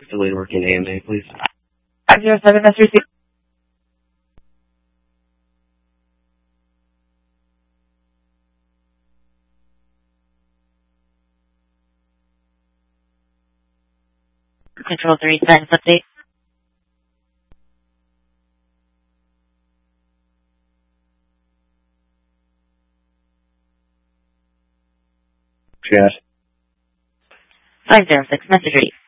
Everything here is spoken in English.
Delayed working AMA, please. 507 message received. Control 3, status update. Chat. 506 message received.